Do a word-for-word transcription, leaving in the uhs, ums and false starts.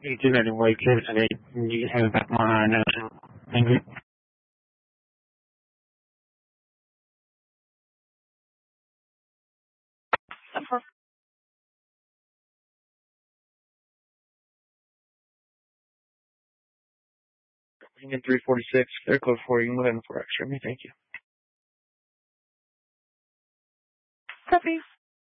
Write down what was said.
You do that in way too today. You can have it back tomorrow. I know. Thank you. Union three forty-six, they're close for you. You can go ahead and for extra me. Thank you. Copy.